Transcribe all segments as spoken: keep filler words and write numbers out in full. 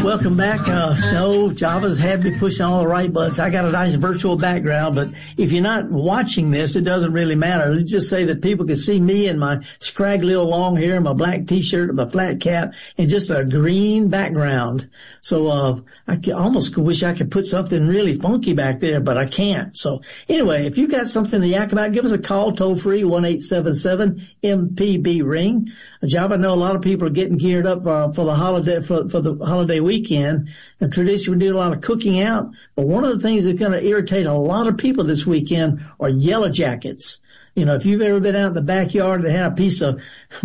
Welcome back. Uh, no, Java's had me pushing all the right buttons. I got a nice virtual background, but if you're not watching this, it doesn't really matter. Let's just say that people can see me and my scraggly little long hair, my black t-shirt, my flat cap, and just a green background. So, uh, I almost wish I could put something really funky back there, but I can't. So anyway, if you got something to yak about, give us a call toll free, one eight seven seven M P B ring. Java, I know a lot of people are getting geared up, uh, for the holiday, for, for the holiday weekend, and traditionally we do a lot of cooking out, but one of the things that's going to irritate a lot of people this weekend are yellow jackets. You know, if you've ever been out in the backyard and had a piece of,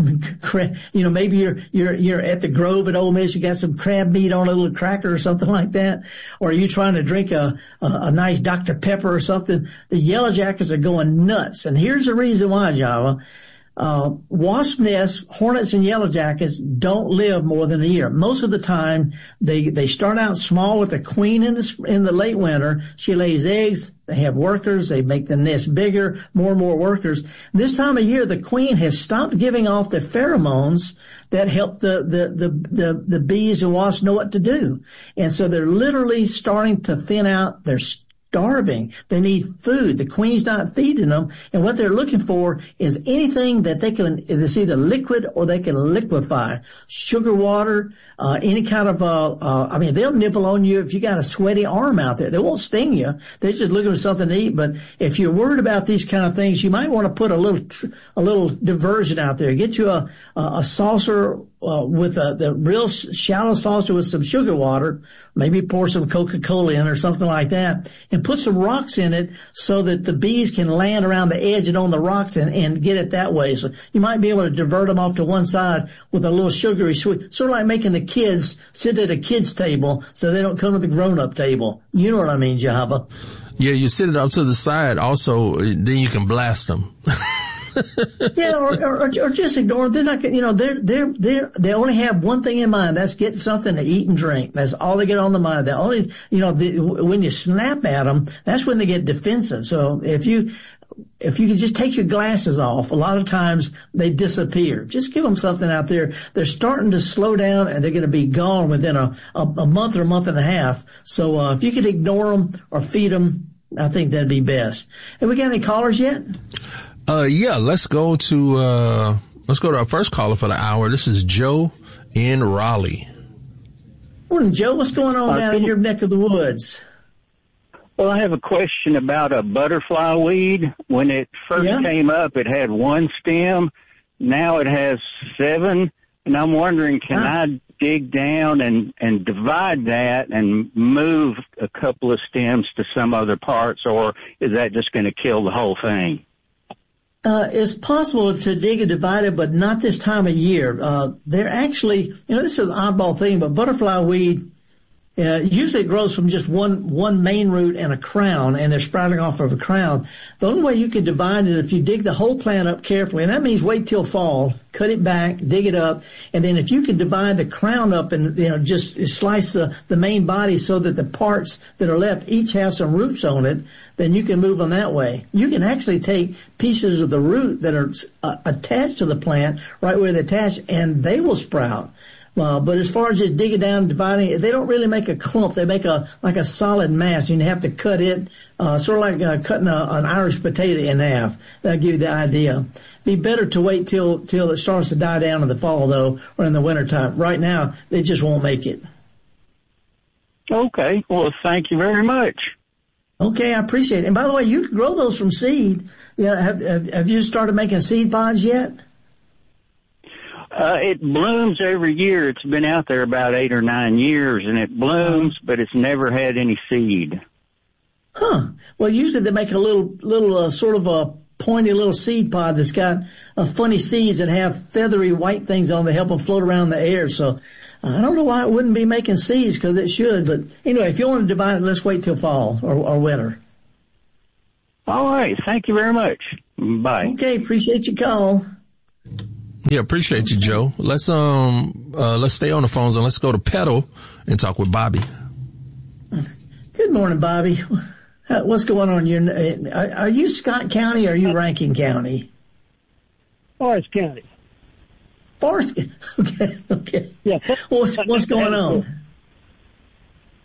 you know, maybe you're, you're, you're at the Grove at Ole Miss, you got some crab meat on a little cracker or something like that, or you're trying to drink a, a, a nice Doctor Pepper or something, the yellow jackets are going nuts. And here's the reason why, Java. Uh, wasp nests, hornets and yellow jackets don't live more than a year. Most of the time, they, they start out small with the queen in the, in the late winter. She lays eggs. They have workers. They make the nest bigger, more and more workers. This time of year, the queen has stopped giving off the pheromones that help the, the, the, the, the bees and wasps know what to do. And so they're literally starting to thin out their starving. They need food. The queen's not feeding them. And what they're looking for is anything that they can, it's either liquid or they can liquefy. Sugar water, uh, any kind of, uh, uh, I mean, they'll nibble on you if you got a sweaty arm out there. They won't sting you. They're just looking for something to eat. But if you're worried about these kind of things, you might want to put a little, a little diversion out there. Get you a, a, a saucer, uh, with a, the real shallow saucer with some sugar water. Maybe pour some Coca-Cola in or something like that, and put some rocks in it so that the bees can land around the edge and on the rocks and, and get it that way. So you might be able to divert them off to one side with a little sugary sweet, sort of like making the kids sit at a kid's table so they don't come to the grown-up table. You know what I mean, Java? Yeah, you sit it up to the side. Also, then you can blast them. Yeah, or, or, or just ignore them. They're not, you know, they're, they're, they're, they only have one thing in mind. That's getting something to eat and drink. That's all they get on the mind. They only, you know, the, when you snap at them, that's when they get defensive. So if you, if you can just take your glasses off, a lot of times they disappear. Just give them something out there. They're starting to slow down and they're going to be gone within a, a, a month or a month and a half. So, uh, if you could ignore them or feed them, I think that'd be best. Have we got any callers yet? Uh, yeah, let's go to, uh, let's go to our first caller for the hour. This is Joe in Raleigh. Morning, Joe. What's going on uh, down in your neck of the woods? Well, I have a question about a butterfly weed. When it first yeah. came up, it had one stem. Now it has seven. And I'm wondering, can huh. I dig down and, and divide that and move a couple of stems to some other parts, or is that just going to kill the whole thing? Uh, it's possible to dig and divide it, but not this time of year. Uh, they're actually, you know, this is an oddball thing, but butterfly weed, uh, usually it grows from just one, one main root and a crown, and they're sprouting off of a crown. The only way you can divide it if you dig the whole plant up carefully, and that means wait till fall, cut it back, dig it up, and then if you can divide the crown up and, you know, just slice the, the main body so that the parts that are left each have some roots on it, then you can move them that way. You can actually take pieces of the root that are uh, attached to the plant, right where they're attached, and they will sprout. Uh, but as far as just digging down and dividing it, they don't really make a clump. They make a, like a solid mass. You have to cut it, uh, sort of like uh, cutting a, an Irish potato in half. That'll give you the idea. Be better to wait till, till it starts to die down in the fall, though, or in the wintertime. Right now, they just won't make it. Okay. Well, thank you very much. Okay, I appreciate it. And by the way, you can grow those from seed. Yeah, have, have, have you started making seed pods yet? Uh, it blooms every year. It's been out there about eight or nine years, and it blooms, but it's never had any seed. Huh. Well, usually they make a little, little, uh, sort of a pointy little seed pod that's got uh, funny seeds that have feathery white things on them to help them float around in the air. So I don't know why it wouldn't be making seeds, because it should. But anyway, if you want to divide it, let's wait till fall or, or winter. All right. Thank you very much. Bye. Okay. Appreciate your call. Yeah, appreciate you, Joe. Let's um uh let's stay on the phones and let's go to Petal and talk with Bobby. Good morning, Bobby. What's going on? You are you Scott County or are you Rankin County? Forest County. Forest. Okay. Okay. Yeah. What's what's going on?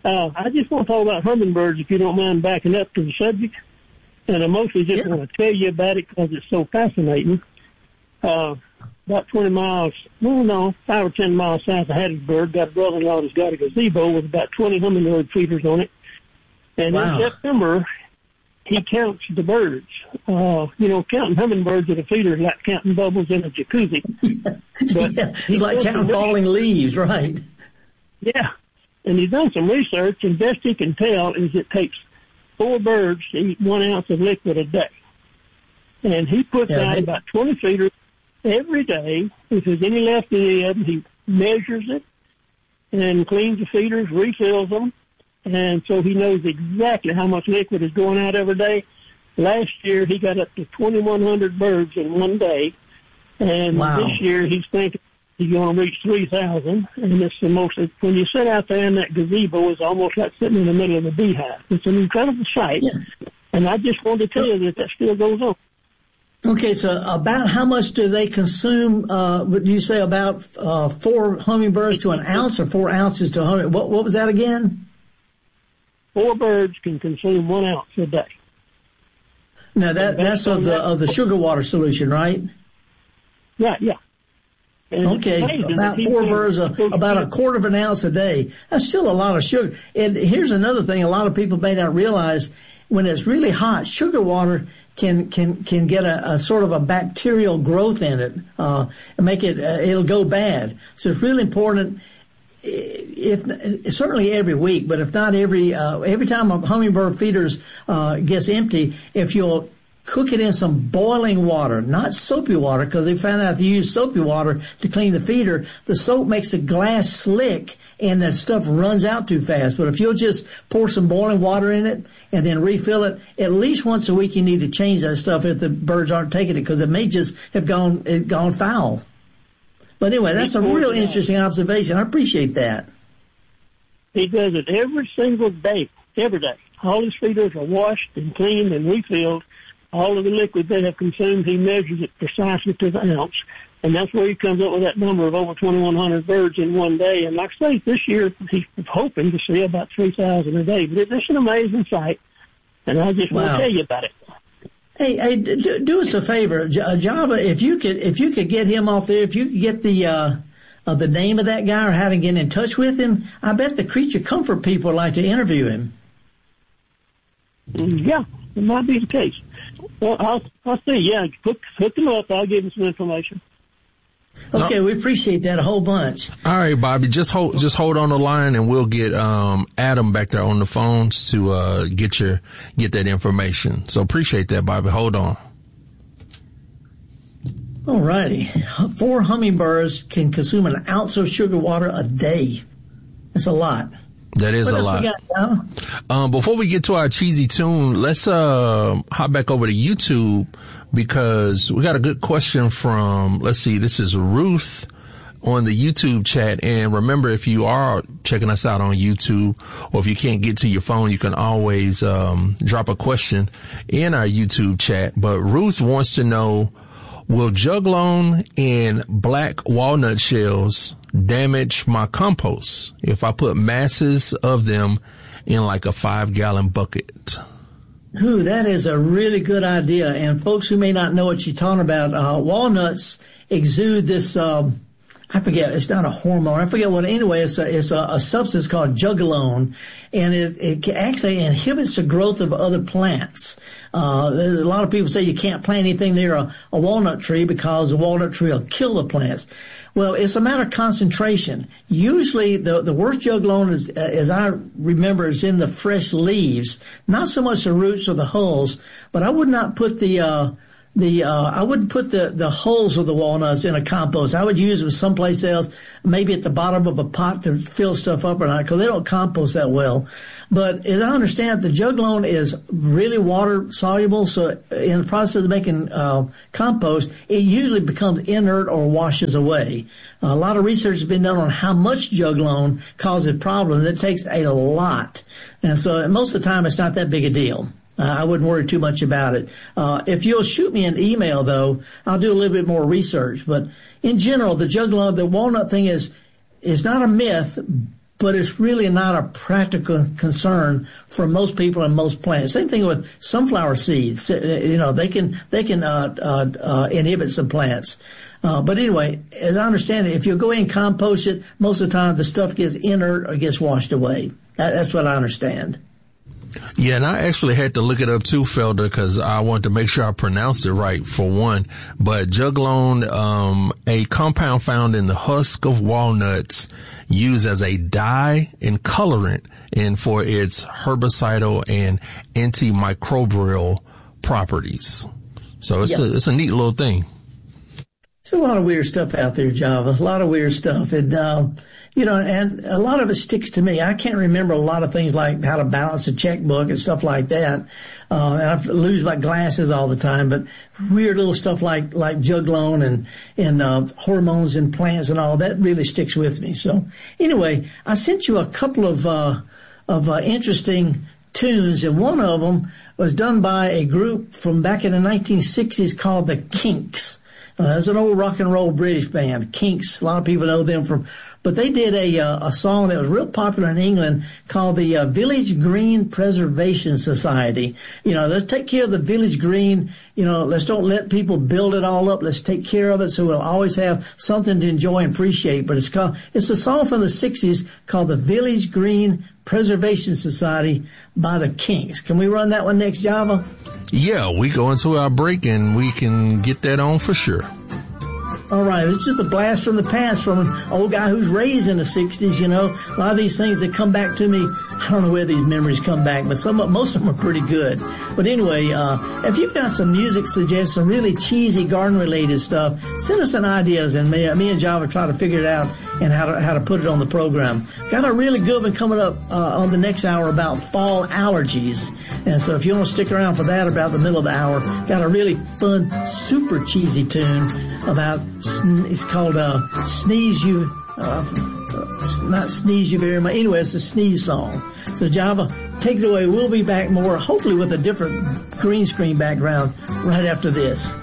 Uh, I just want to talk about hummingbirds, if you don't mind backing up to the subject. And I mostly just Yeah. want to tell you about it because it's so fascinating. Uh, about twenty miles, well, no, five or ten miles south of Hattiesburg, got a brother-in-law that's got a gazebo with about twenty hummingbird feeders on it. And Wow. in September, he counts the birds. Uh, you know, counting hummingbirds at a feeder is like counting bubbles in a jacuzzi. But yeah, he it's like does counting some falling leaves, right? Yeah. And he's done some research, and best he can tell is it takes four birds to eat one ounce of liquid a day. And he puts Yeah, out they- about twenty feeders every day. If there's any left in any of them, he measures it and cleans the feeders, refills them. And so he knows exactly how much liquid is going out every day. Last year, he got up to twenty-one hundred birds in one day. And Wow. this year, he's thinking he's going to reach three thousand. And it's the most, when you sit out there in that gazebo, it's almost like sitting in the middle of a beehive. It's an incredible sight. Yeah. And I just wanted to tell you that that still goes on. Okay, so about how much do they consume? Uh, would you say about uh, four hummingbirds to an ounce, or four ounces to a humming? What, what was that again? Four birds can consume one ounce a day. No, that that's of the of the sugar water solution, right? Right, yeah. And it's Okay, amazing about that he four can- birds, a, about a quarter of an ounce a day. That's still a lot of sugar. And here's another thing: a lot of people may not realize, when it's really hot, sugar water can can can get a, a sort of a bacterial growth in it, uh, and make it uh, it'll go bad. So it's really important. If certainly every week, but if not every uh, every time a hummingbird feeders uh, gets empty, if you'll cook it in some boiling water, not soapy water, because they found out if you use soapy water to clean the feeder, the soap makes the glass slick and that stuff runs out too fast. But if you'll just pour some boiling water in it and then refill it, at least once a week you need to change that stuff if the birds aren't taking it, because it may just have gone it gone foul. But anyway, that's a real interesting observation. I appreciate that. He does it every single day, every day. All his feeders are washed and cleaned and refilled. All of the liquid they have consumed, he measures it precisely to the ounce. And that's where he comes up with that number of over twenty-one hundred birds in one day. And like I say, this year he's hoping to see about three thousand a day. But it's an amazing sight. And I just Wow. want to tell you about it. Hey, hey, do, do us a favor, J- Java. If you could, if you could get him off there, if you could get the uh, uh, the name of that guy or how to get in touch with him, I bet the Creature Comfort people would like to interview him. Yeah, it might be the case. Well, I'll, I'll see. Yeah, hook, hook him up. I'll give him some information. Okay, No. we appreciate that a whole bunch. All right, Bobby, just hold just hold on the line, and we'll get um Adam back there on the phones to uh get your get that information. So appreciate that, Bobby. Hold on. All righty. Four hummingbirds can consume an ounce of sugar water a day. That's a lot. That is What a else lot. we got, Java? Um, before we get to our cheesy tune, let's uh, hop back over to YouTube, because we got a good question from, let's see, this is Ruth on the YouTube chat. And remember, if you are checking us out on YouTube, or if you can't get to your phone, you can always um, drop a question in our YouTube chat. But Ruth wants to know, will juglone and black walnut shells damage my compost if I put masses of them in like a five gallon bucket? Ooh, that is a really good idea. And folks who may not know what you're talking about, uh, walnuts exude this, um, I forget, it's not a hormone. I forget what, anyway, it's a, it's a, a substance called juglone, and it, it actually inhibits the growth of other plants. Uh, there's a lot of people say you can't plant anything near a, a walnut tree because the walnut tree will kill the plants. Well, it's a matter of concentration. Usually the, the worst juglone is, as I remember, is in the fresh leaves, not so much the roots or the hulls, but I would not put the, uh, The, uh, I wouldn't put the, the hulls of the walnuts in a compost. I would use them someplace else, maybe at the bottom of a pot to fill stuff up or not, because they don't compost that well. But as I understand, the juglone is really water soluble, so in the process of making, uh, compost, it usually becomes inert or washes away. A lot of research has been done on how much juglone causes problems. It takes a lot. And so most of the time it's not that big a deal. Uh, I wouldn't worry too much about it. Uh, if you'll shoot me an email, though, I'll do a little bit more research. But in general, the juglone, the walnut thing is is not a myth, but it's really not a practical concern for most people and most plants. Same thing with sunflower seeds. You know, they can, they can, uh, uh, uh inhibit some plants. Uh, but anyway, as I understand it, if you go in and compost it, most of the time the stuff gets inert or gets washed away. That, that's what I understand. Yeah, and I actually had to look it up too, Felder, because I wanted to make sure I pronounced it right for one. But juglone, um, a compound found in the husk of walnuts, used as a dye and colorant, and for its herbicidal and antimicrobial properties. So it's yeah. a it's a neat little thing. There's a lot of weird stuff out there, Java. A lot of weird stuff. And, uh, you know, and a lot of it sticks to me. I can't remember a lot of things like how to balance a checkbook and stuff like that. Uh, and I lose my glasses all the time, but weird little stuff like, like juglone and, and, uh, hormones in plants and all that really sticks with me. So anyway, I sent you a couple of, uh, of, uh, interesting tunes, and one of them was done by a group from back in the nineteen sixties called the Kinks. Uh, that's an old rock and roll British band, Kinks. A lot of people know them from, but they did a uh, a song that was real popular in England called the uh, Village Green Preservation Society. You know, let's take care of the village green. You know, let's don't let people build it all up. Let's take care of it so we'll always have something to enjoy and appreciate. But it's called, it's a song from the sixties called the Village Green Preservation Society by the Kinks. Can we run that one next, Java? Yeah, we go into our break and we can get that on for sure. All right, it's just a blast from the past from an old guy who's raised in the sixties, you know. A lot of these things that come back to me, I don't know where these memories come back, but some, most of them are pretty good. But anyway, uh, if you've got some music suggestions, some really cheesy garden-related stuff, send us some ideas, and me, me and Java try to figure it out and how to, how to put it on the program. Got a really good one coming up, uh, on the next hour about fall allergies. And so if you want to stick around for that about the middle of the hour, got a really fun, super cheesy tune about, it's called, uh, Sneeze You, uh, not Sneeze You Very Much. Anyway, it's a sneeze song. So Java, take it away. We'll be back more, hopefully with a different green screen background right after this.